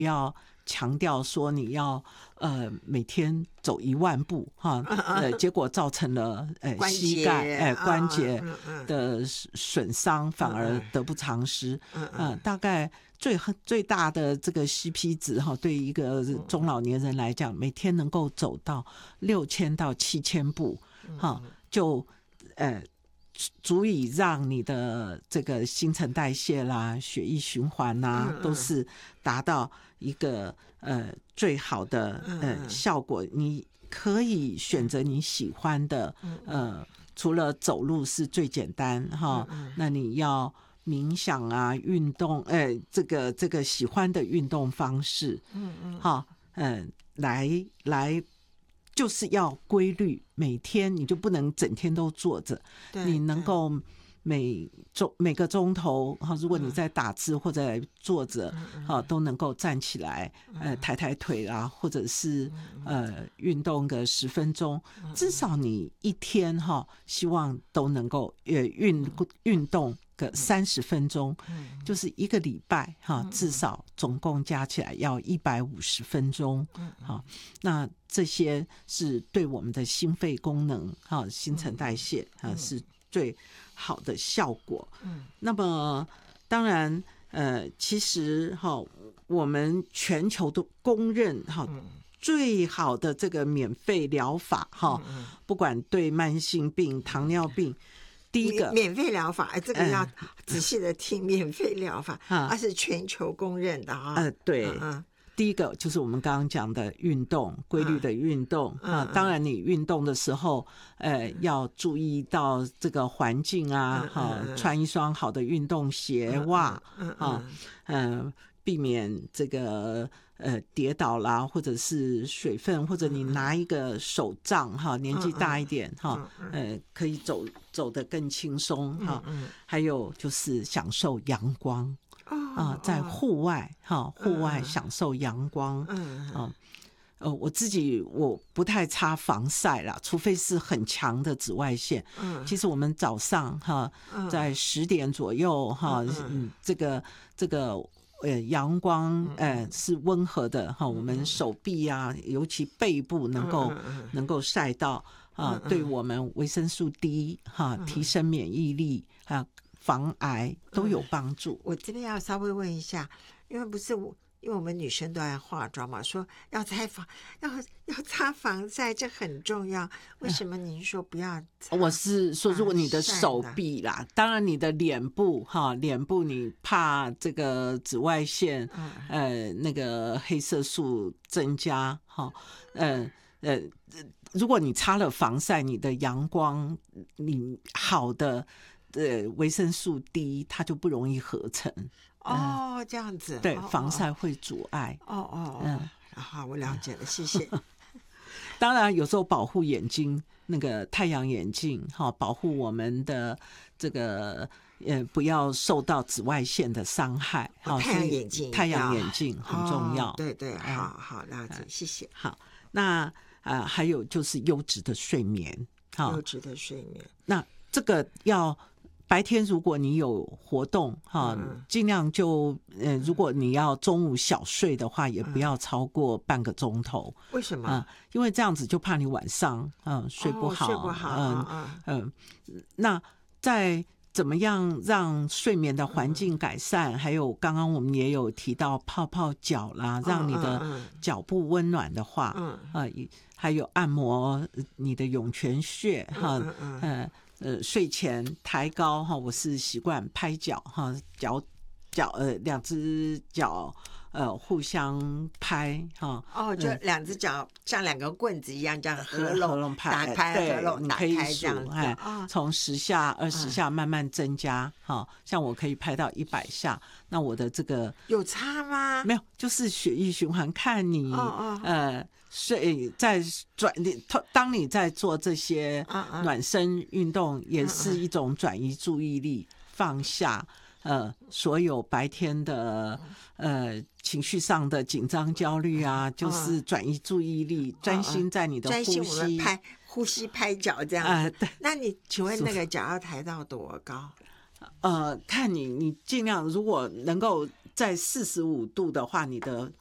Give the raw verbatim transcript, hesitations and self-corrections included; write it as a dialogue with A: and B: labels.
A: 要强调说你要呃每天走一万步哈，呃结果造成了呃膝盖哎、呃、关节的损伤，反而得不偿失。嗯、呃，大概最最大的这个 C P 值哈，对一个中老年人来讲，每天能够走到六千到七千步哈，就呃。足以让你的这个新陈代谢啦、血液循环啦，都是达到一个呃最好的呃效果。你可以选择你喜欢的，呃，除了走路是最简单哈，那你要冥想啊、运动，呃，这个这个喜欢的运动方式，嗯嗯，哈，嗯，来来。就是要规律，每天你就不能整天都坐着，你能够每周每个钟头，如果你在打字或者坐着，都能够站起来，呃，抬抬腿啊，或者是呃运动个十分钟，至少你一天哈，希望都能够呃运运动个三十分钟，就是一个礼拜哈，至少总共加起来要一百五十分钟，好，那这些是对我们的心肺功能哈、新陈代谢啊是最好的效果。那么当然呃，其实哈，我们全球都公认哈。最好的这个免费疗法哈，不管对慢性病、糖尿病。第一个
B: 免费疗法，哎，这个要仔细的听。免费疗法，它是全球公认的啊。
A: 呃，对，嗯，第一个就是我们刚刚讲的运动，规律的运动啊。当然，你运动的时候，呃，要注意到这个环境啊，哈，穿一双好的运动鞋袜啊，嗯，避免这个。呃，跌倒啦，或者是水分，或者你拿一个手杖哈，年纪大一点哈，呃，可以走走得更轻松哈。还有就是享受阳光啊，在户外哈，户外享受阳光啊。呃，我自己我不太擦防晒啦，除非是很强的紫外线。其实我们早上哈，在十点左右哈，嗯，这个这个。呃，阳光呃是温和的哈，我们手臂啊，尤其背部能够能够晒到啊，对我们维生素 D 哈，提升免疫力啊，防癌都有帮助。
B: 我这边要稍微问一下，因为不是我。因为我们女生都爱化妆嘛，说要擦防要要擦防晒，这很重要。为什么您说不要擦？
A: 我是说，如果你的手臂啦，当然你的脸部哈，脸部你怕这个紫外线，嗯、呃，那个黑色素增加哈，呃呃，如果你擦了防晒，你的阳光，你好的呃维生素 D， 它就不容易合成。
B: 哦，这样子，
A: 对，防晒会阻碍。
B: 哦哦，嗯，好，我了解了，谢谢。
A: 当然，有时候保护眼睛，那个太阳眼镜，哈，保护我们的这个呃，不要受到紫外线的伤害。
B: 哦、太阳眼镜，
A: 太阳眼镜很重要。
B: 哦、对对，好好了解，谢谢。
A: 好，那呃，还有就是优质的睡眠，
B: 优质的睡眠。
A: 那这个要。白天如果你有活动哈，尽量就呃，如果你要中午小睡的话，也不要超过半个钟头。
B: 为什么？
A: 啊、呃，因为这样子就怕你晚上嗯、呃、睡不好，
B: 哦、睡不好。
A: 嗯嗯、呃，那在怎么样让睡眠的环境改善？嗯、还有刚刚我们也有提到泡泡脚啦，让你的脚部温暖的话，嗯啊、呃，还有按摩你的涌泉穴哈，嗯。嗯呃呃，睡前抬高哈，我是习惯拍脚哈，脚脚呃两只脚呃互相拍哈。
B: 哦，就两只脚像两个棍子一样，这样合拢，
A: 合拢拍，
B: 打开，合拢
A: 打
B: 开这样子。
A: 哎，从十下、二十下慢慢增加哈。像我可以拍到一百下，那我的这个
B: 有差吗？
A: 没有，就是血液循环，看你
B: 哦哦
A: 呃。睡在转你，当你在做这些暖身运动，也是一种转移注意力，放下呃所有白天的呃情绪上的紧张、焦虑啊，就是转移注意力，专心在你的呼吸，
B: 专心我们拍呼吸、拍脚这样子。呃、对，那你请问那个脚要抬到多高？
A: 呃，看你，你尽量如果能够在四十五度的话，你的